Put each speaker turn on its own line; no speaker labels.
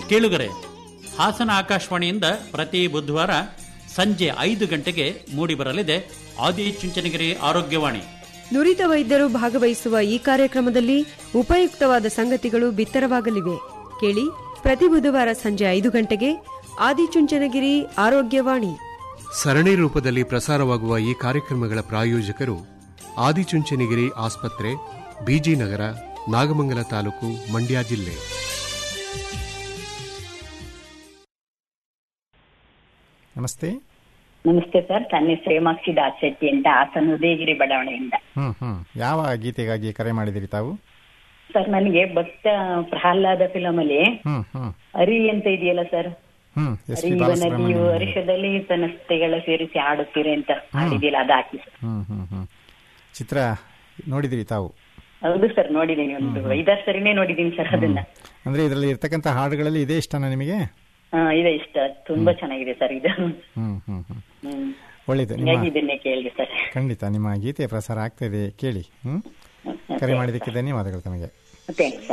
ಕೇಳುಗರೆ, ಹಾಸನ ಆಕಾಶವಾಣಿಯಿಂದ ಪ್ರತಿ ಬುಧವಾರ ಸಂಜೆ 5 ಗಂಟೆಗೆ ಮೂಡಿಬರಲಿದೆ ಆದಿಚುಂಚನಗಿರಿ ಆರೋಗ್ಯವಾಣಿ.
ನುರಿತ ವೈದ್ಯರು ಭಾಗವಹಿಸುವ ಈ ಕಾರ್ಯಕ್ರಮದಲ್ಲಿ ಉಪಯುಕ್ತವಾದ ಸಂಗತಿಗಳು ಬಿತ್ತರವಾಗಲಿವೆ. ಕೇಳಿ, ಪ್ರತಿ ಬುಧವಾರ ಸಂಜೆ 5 ಗಂಟೆಗೆ ಆದಿಚುಂಚನಗಿರಿ ಆರೋಗ್ಯವಾಣಿ.
ಸರಣಿ ರೂಪದಲ್ಲಿ ಪ್ರಸಾರವಾಗುವ ಈ ಕಾರ್ಯಕ್ರಮಗಳ ಪ್ರಾಯೋಜಕರು ಆದಿಚುಂಚನಗಿರಿ ಆಸ್ಪತ್ರೆ, ಬಿಜಿನಗರ, ನಾಗಮಂಗಲ ತಾಲೂಕು, ಮಂಡ್ಯ ಜಿಲ್ಲೆ.
ನಮಸ್ತೆ.
ನಮಸ್ತೆ ಸರ್, ನನ್ನ ಹೆಸರು ಹೇಮಾಕ್ಷಿ ದಾಸ್ ಶೆಟ್ಟಿ ಅಂತ, ಹಾಸನ ಉದಯಗಿರಿ ಬಡಾವಣೆಯಿಂದ.
ಯಾವ ಗೀತೆಗಾಗಿ ಕರೆ ಮಾಡಿದಿರಿ ತಾವು?
ಸರ್, ನನಗೆ ಭಕ್ತ ಪ್ರಹ್ಲಾದ ಫಿಲಮ್ ಅಲ್ಲಿ ಹರಿ ಅಂತ ಇದೆಯಲ್ಲ ಸರ್, ಹರಿಯುವ ನದಿಯು ಹರಿಷದಲ್ಲಿ ತನಸ್ತೆಗಳ ಸೇರಿಸಿ ಹಾಡುತ್ತೀರಿ ಅಂತ ಹಾಡಿದೆಯಲ್ಲ, ಅದು ಹಾಕಿ ಸರ್.
ಚಿತ್ರ ನೋಡಿದಿರಿ ತಾವು?
ಹೌದು ಸರ್, ನೋಡಿದ್ದೀನಿ. ಒಂದು 5-6 ಸರಿನೇ ನೋಡಿದ್ದೀನಿ ಸರ್ ಅದನ್ನ.
ಅಂದ್ರೆ ಇದರಲ್ಲಿ ಇರ್ತಕ್ಕಂಥ ಹಾಡುಗಳಲ್ಲಿ ಇದೇ ಇಷ್ಟನಾ ನಿಮಗೆ?
ಇದೆ ಇಷ್ಟ, ತುಂಬಾ ಚೆನ್ನಾಗಿದೆ ಸರ್ ಇದು.
ಒಳ್ಳೇದು,
ಇದನ್ನೇ ಕೇಳಿ ಸರ್.
ಖಂಡಿತ ನಿಮ್ಮ ಗೀತೆ ಪ್ರಸಾರ ಆಗ್ತಾ ಇದೆ, ಕೇಳಿ. ಕರೆ ಮಾಡಿದ್ದಕ್ಕೆ ಧನ್ಯವಾದಗಳು ತಮಗೆ.
Thanks sir.